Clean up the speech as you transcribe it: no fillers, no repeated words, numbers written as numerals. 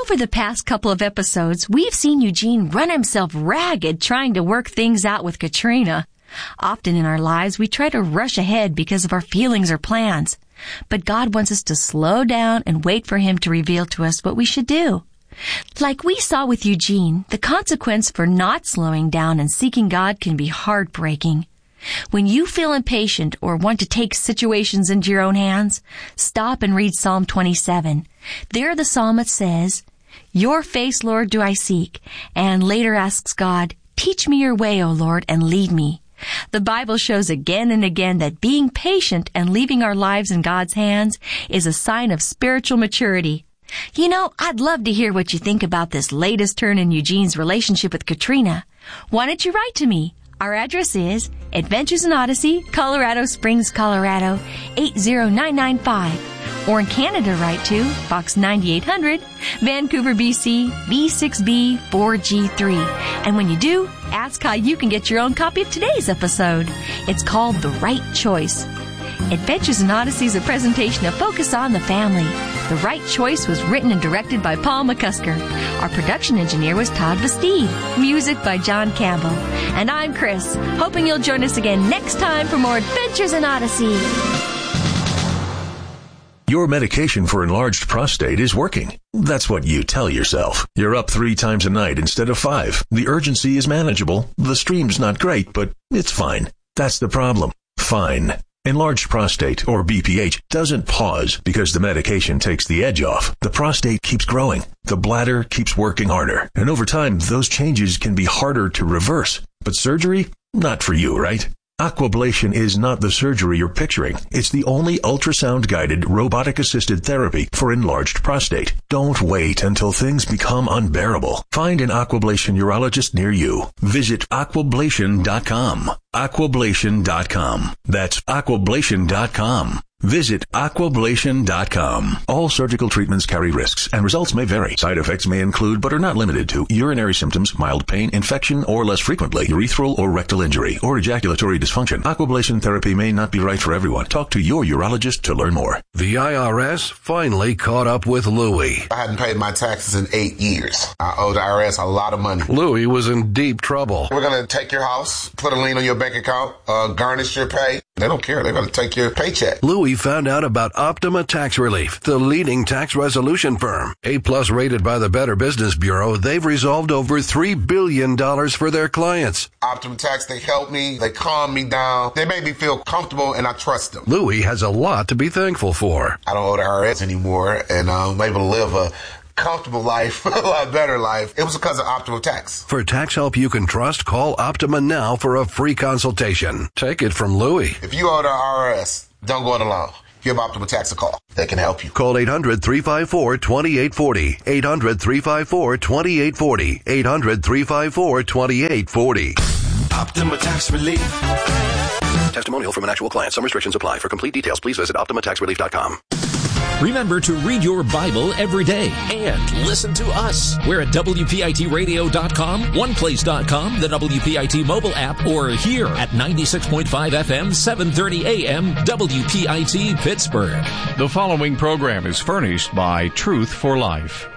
Over the past couple of episodes, we've seen Eugene run himself ragged trying to work things out with Katrina. Often in our lives, we try to rush ahead because of our feelings or plans. But God wants us to slow down and wait for Him to reveal to us what we should do. Like we saw with Eugene, the consequence for not slowing down and seeking God can be heartbreaking. When you feel impatient or want to take situations into your own hands, stop and read Psalm 27. There the psalmist says, "Your face, Lord, do I seek," and later asks God, "Teach me your way, O Lord, and lead me." The Bible shows again and again that being patient and leaving our lives in God's hands is a sign of spiritual maturity. You know, I'd love to hear what you think about this latest turn in Eugene's relationship with Katrina. Why don't you write to me? Our address is Adventures in Odyssey, Colorado Springs, Colorado, 80995. Or in Canada, write to Box 9800, Vancouver, BC, V6B 4G3. And when you do, ask how you can get your own copy of today's episode. It's called The Right Choice. Adventures in Odyssey is a presentation of Focus on the Family. The Right Choice was written and directed by Paul McCusker. Our production engineer was Todd Bastide. Music by John Campbell. And I'm Chris, hoping you'll join us again next time for more Adventures in Odyssey. Your medication for enlarged prostate is working. That's what you tell yourself. You're up 3 times a night instead of 5. The urgency is manageable. The stream's not great, but it's fine. That's the problem. Fine. Enlarged prostate, or BPH, doesn't pause because the medication takes the edge off. The prostate keeps growing. The bladder keeps working harder. And over time, those changes can be harder to reverse. But surgery? Not for you, right? Aquablation is not the surgery you're picturing. It's the only ultrasound-guided, robotic-assisted therapy for enlarged prostate. Don't wait until things become unbearable. Find an Aquablation urologist near you. Visit aquablation.com. Aquablation.com. That's aquablation.com. Visit aquablation.com. All surgical treatments carry risks, and results may vary. Side effects may include, but are not limited to, urinary symptoms, mild pain, infection, or less frequently, urethral or rectal injury, or ejaculatory dysfunction. Aquablation therapy may not be right for everyone. Talk to your urologist to learn more. The IRS finally caught up with Louie. I hadn't paid my taxes in 8 years. I owe the IRS a lot of money. Louie was in deep trouble. We're going to take your house, put a lien on your bank account, garnish your pay. They don't care. They're going to take your paycheck. Louie found out about Optima Tax Relief, the leading tax resolution firm. A+ rated by the Better Business Bureau, they've resolved over $3 billion for their clients. Optima Tax, they help me. They calm me down. They make me feel comfortable, and I trust them. Louie has a lot to be thankful for. I don't owe the IRS anymore, and I'm able to live a comfortable life, a lot better life. It was because of Optima Tax. For tax help you can trust, call Optima now for a free consultation. Take it from Louie. If you owe the IRS, don't go it alone. Give Optima Tax a call. They can help you. Call 800-354-2840. 800-354-2840. 800-354-2840. Optima Tax Relief. Testimonial from an actual client. Some restrictions apply. For complete details, please visit OptimaTaxRelief.com. Remember to read your Bible every day and listen to us. We're at WPITradio.com, OnePlace.com, the WPIT mobile app, or here at 96.5 FM, 730 AM, WPIT Pittsburgh. The following program is furnished by Truth for Life.